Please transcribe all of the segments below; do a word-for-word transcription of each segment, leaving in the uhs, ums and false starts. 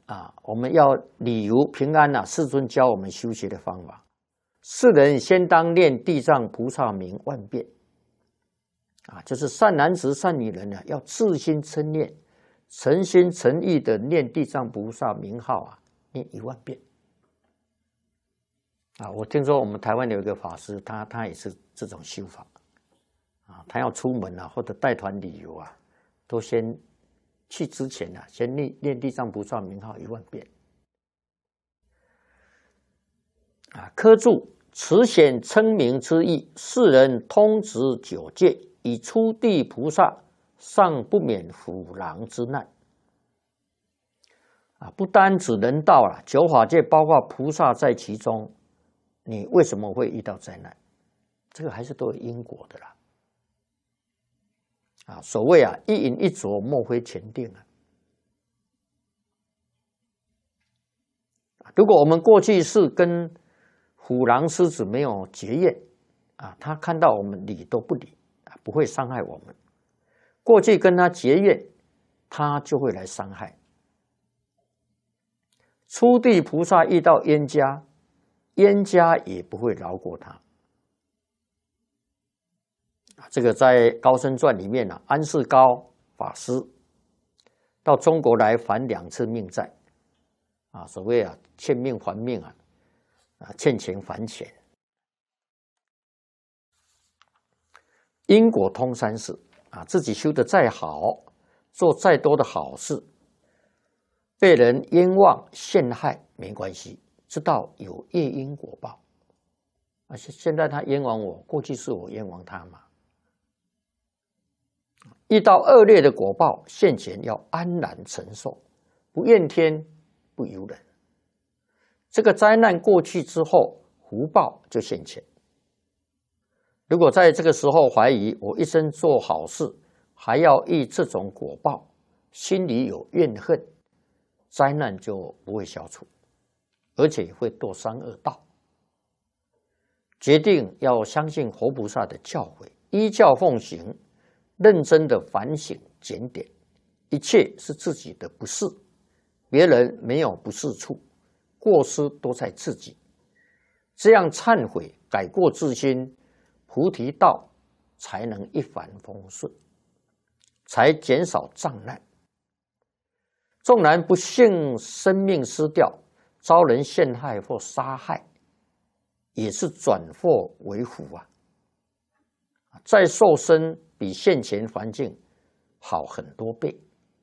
啊，我们要理由平安啊，世尊教我们修学的方法。世人先当念地藏菩萨名万遍，啊，就是善男子、善女人呢，要自心称念，诚心诚意的念地藏菩萨名号啊，念一万遍。啊，我听说我们台湾有一个法师，他他也是这种修法，啊，他要出门啊或者带团旅游啊，都先去之前啊，先念念地藏菩萨名号一万遍。啊，科注此显称名之意，世人通执九界，以初地菩萨尚不免虎狼之难。啊，不单指人道了，九法界包括菩萨在其中。你为什么会遇到灾难？这个还是都有因果的啦。啊，所谓啊，一饮一啄，莫非前定啊。如果我们过去是跟虎狼狮子没有结怨啊，他看到我们理都不理啊，不会伤害我们。过去跟他结怨，他就会来伤害。初地菩萨遇到冤家。冤家也不会饶过他。这个在《高僧传》里面啊，安世高法师到中国来还两次命债，啊，所谓啊欠命还命啊，啊欠钱还钱。因果通三世啊，自己修得再好，做再多的好事，被人冤枉陷害没关系。知道有业因果报，啊，现在他冤枉我，过去是我冤枉他嘛。遇到恶劣的果报，现前要安然承受，不怨天不尤人。这个灾难过去之后，福报就现前。如果在这个时候怀疑我一生做好事，还要遇这种果报，心里有怨恨，灾难就不会消除。而且会堕三恶道，决定要相信佛菩萨的教诲，依教奉行，认真的反省检点，一切是自己的不是，别人没有不是处，过失都在自己。这样忏悔，改过自新，菩提道才能一帆风顺，才减少障难。纵然不幸生命失掉，遭人陷害或杀害，也是转祸为福啊！再受生比现前环境好很多倍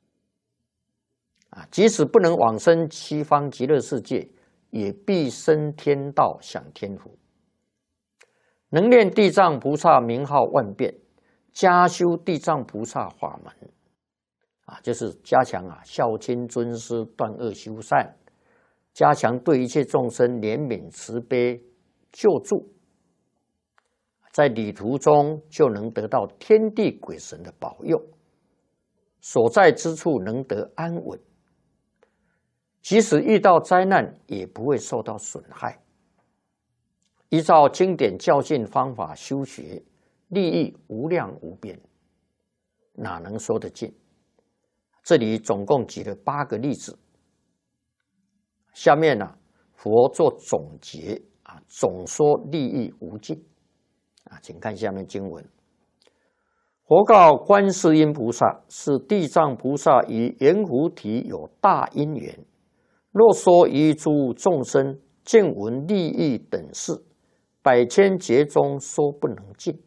啊！即使不能往生西方极乐世界，也必生天道享天福。能念地藏菩萨名号万遍，加修地藏菩萨法门啊，就是加强啊孝亲尊师，断恶修善。加强对一切众生怜悯慈悲救助，在旅途中就能得到天地鬼神的保佑，所在之处能得安稳，即使遇到灾难也不会受到损害。依照经典教训方法修学，利益无量无边，哪能说得尽？这里总共举了八个例子。下面呢、啊，佛做总结啊，总说利益无尽啊，请看下面经文。佛告观世音菩萨：是地藏菩萨与阎浮提有大因缘，若说于诸众生见闻利益等事，百千劫中说不能尽。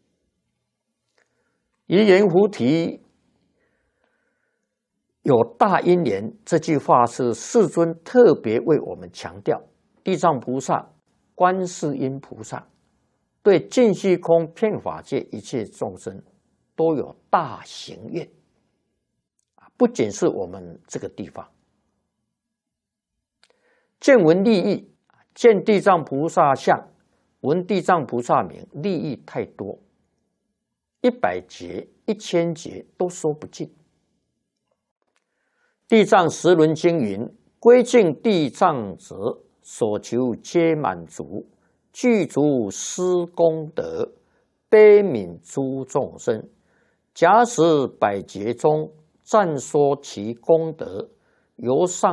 于阎浮提有大因缘，这句话是世尊特别为我们强调，地藏菩萨、观世音菩萨对尽虚空遍法界一切众生都有大行愿，不仅是我们这个地方。见闻利益，见地藏菩萨相，闻地藏菩萨名，利益太多，一百劫、一千劫都说不尽。地藏十轮经云：归敬地藏者，所求皆满足，具足施功德，悲悯诸众生。假使百劫中，暂说其功德，由上